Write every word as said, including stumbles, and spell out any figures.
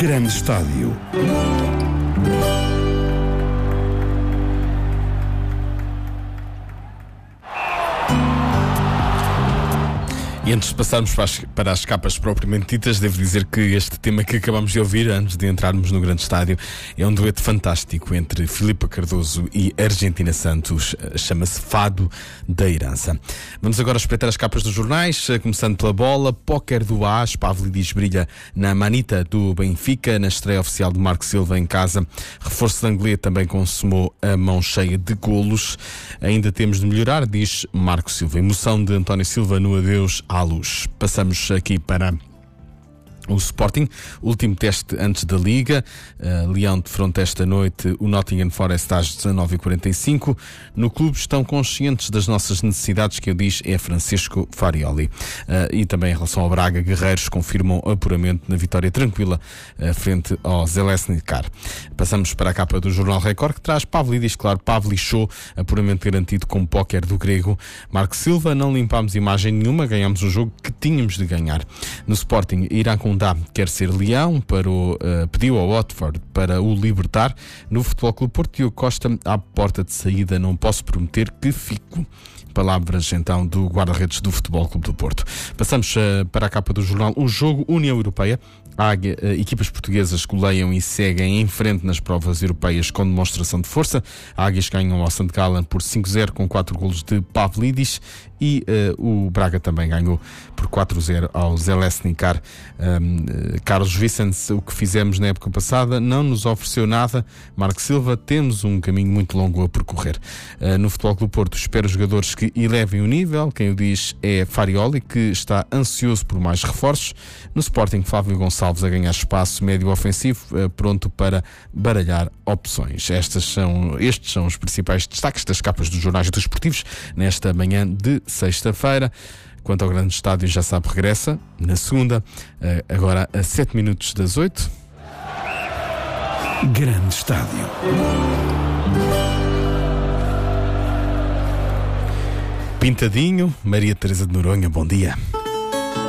Grande Estádio. E antes de passarmos para as, para as capas propriamente ditas, devo dizer que este tema que acabamos de ouvir, antes de entrarmos no Grande Estádio, é um dueto fantástico entre Filipe Cardoso e Argentina Santos. Chama-se Fado da Herança. Vamos agora espreitar as capas dos jornais, começando pela bola. Póquer do AS, Pavlidis brilha na manita do Benfica, na estreia oficial de Marco Silva em casa. Reforço de Anglê também consumou a mão cheia de golos. Ainda temos de melhorar, diz Marco Silva. Emoção de António Silva no adeus à luz. Passamos aqui para o Sporting, último teste antes da Liga. uh, Leão defronta esta noite o Nottingham Forest às dezanove e quarenta e cinco. No clube estão conscientes das nossas necessidades, que eu diz é Francisco Farioli. uh, E também em relação ao Braga, guerreiros confirmam apuramento na vitória tranquila uh, frente ao Željezničar. Passamos para a capa do Jornal Record, que traz Pavlidis, claro, Pavlichou, apuramento garantido com póquer do grego. Marco Silva, não limpámos imagem nenhuma, ganhámos o jogo que tínhamos de ganhar. No Sporting, Irã com quer ser Leão, para o, uh, pediu ao Watford para o libertar. No Futebol Clube Porto, Diogo Costa à porta de saída, não posso prometer que fico. Palavras então do guarda-redes do Futebol Clube do Porto. Passamos uh, para a capa do jornal O Jogo, União Europeia. Há uh, equipas portuguesas que goleiam e seguem em frente nas provas europeias com demonstração de força. Águias ganham ao Sant Gallen por cinco a zero com quatro golos de Pavlidis e uh, o Braga também ganhou por quatro a zero ao Željezničar. Um, uh, Carlos Vicens, o que fizemos na época passada não nos ofereceu nada. Marco Silva, temos um caminho muito longo a percorrer. Uh, no Futebol Clube Porto, espero jogadores que elevem o nível. Quem o diz é Farioli, que está ansioso por mais reforços. No Sporting, Flávio Gonçalves a ganhar espaço médio ofensivo, pronto para baralhar opções. Estas são, estes são os principais destaques das capas dos jornais desportivos nesta manhã de sexta-feira. Quanto ao Grande Estádio, já sabe, regressa na segunda, agora a sete minutos das oito. Grande Estádio. Pintadinho, Maria Teresa de Noronha, bom dia.